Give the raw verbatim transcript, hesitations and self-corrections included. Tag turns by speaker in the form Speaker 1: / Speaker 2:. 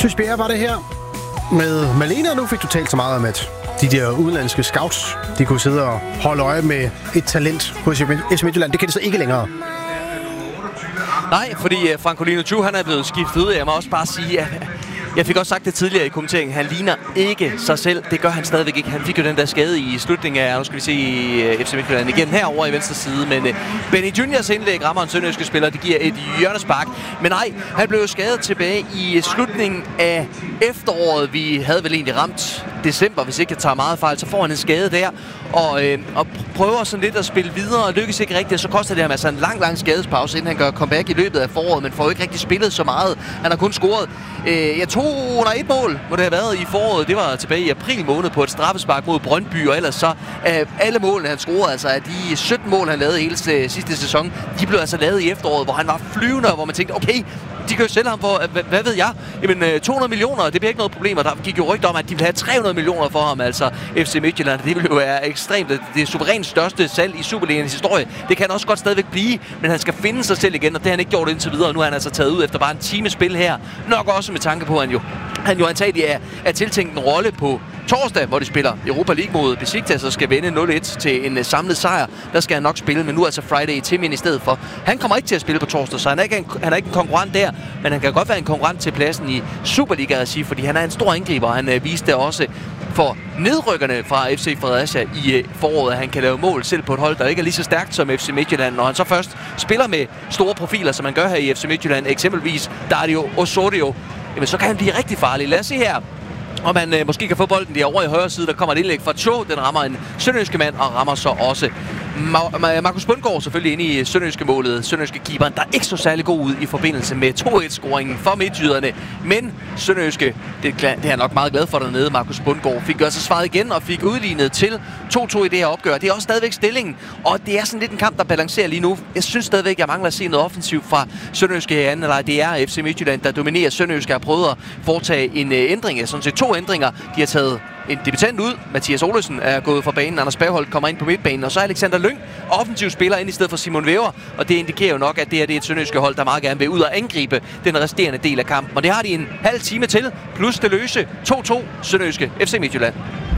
Speaker 1: Synes Bjerre var det her med Malene, og nu fik du talt så meget om, at de der udenlandske scouts, de kunne sidde og holde øje med et talent hos F C Midtjylland. Det kan det så ikke længere.
Speaker 2: Nej, fordi Francolino Chu, han er blevet skiftet ud. Jeg må også bare sige, at jeg fik også sagt det tidligere i kommenteringen. Han ligner ikke sig selv. Det gør han stadigvæk ikke. Han fik jo den der skade i slutningen af, nu skal vi se F C Midtjylland igen herovre i venstre side. Men uh, Benny Juniors indlæg rammer en sønderjyske spiller. Det giver et hjørnespark. Men nej, han blev jo skadet tilbage i slutningen af efteråret. Vi havde vel egentlig ramt december, hvis ikke jeg tager meget fejl. Så får han en skade der. Og, øh, og prøver sådan lidt at spille videre og lykkes ikke rigtigt. Så koster det ham altså en lang, lang skadespause, inden han gør comeback i løbet af foråret. Men får jo ikke rigtig spillet så meget. Han har kun scoret øh, jeg tog under et mål, må det have været i foråret. Det var tilbage i april måned på et straffespark mod Brøndby. Og ellers så øh, alle målene, han scorede, altså af de sytten mål, han lavede hele sidste sæson, de blev altså lavet i efteråret, hvor han var flyvende, hvor man tænkte, okay, de kan jo sælge ham for, hvad, hvad ved jeg? Jamen to hundrede millioner, det bliver ikke noget problem. Og der gik jo rygter om, at de ville have tre hundrede millioner for ham, altså F C Midtjylland. Det ville jo være ekstremt. Det er suverænt største salg i Superligaens historie. Det kan også godt stadigvæk blive, men han skal finde sig selv igen, og det har han ikke gjort indtil videre. Nu er han altså taget ud efter bare en time spil her. Nok også med tanke på, at han jo, han jo antagelig er, er tiltænkt en rolle på torsdag, hvor de spiller Europa League mod Besiktas og skal vende nul et til en uh, samlet sejr. Der skal han nok spille, men nu altså Friday i Timin i stedet for. Han kommer ikke til at spille på torsdag, så han er ikke en, han er ikke en konkurrent der, men han kan godt være en konkurrent til pladsen i Superliga-regi, fordi han er en stor angriber, og han uh, viste også for nedrykkerne fra F C Fredericia i uh, foråret, at han kan lave mål selv på et hold, der ikke er lige så stærkt som F C Midtjylland. Når han så først spiller med store profiler, som han gør her i F C Midtjylland, eksempelvis Dario Osorio, jamen så kan han blive rigtig farlig. Lad os se her, og man øh, måske kan få bolden derovre i højre side. Der kommer et indlæg fra Cho. Den rammer en sønderjyske mand og rammer så også Ma- Ma- Markus Bundgaard selvfølgelig inde i sønderjyske målet. Sønderjyske keeperen, der ikke så særlig god ud i forbindelse med to et-scoringen for midtjyderne. Men sønderjyske, det, det er jeg nok meget glad for dernede. Markus Bundgaard fik altså svaret igen og fik udlignet til to to i det her opgør. Det er også stadigvæk stillingen, og det er sådan lidt en kamp, der balancerer lige nu. Jeg synes stadigvæk, jeg mangler at se noget offensivt fra sønderjyske i anden. Eller det er F C Midtjylland, der dominerer. Sønderjyske har prøvet at foretage en uh, ændring, sådan set to ændringer. De har taget en debutant ud. Mathias Olesen er gået fra banen. Anders Bergholt kommer ind på midtbanen. Og så Alexander Lyng, offensiv spiller, ind i stedet for Simon Væver. Og det indikerer jo nok, at det her det er et sønderjyske hold, der meget gerne vil ud og angribe den resterende del af kampen. Og det har de en halv time til. Plus det løse to to sønderjyske F C Midtjylland.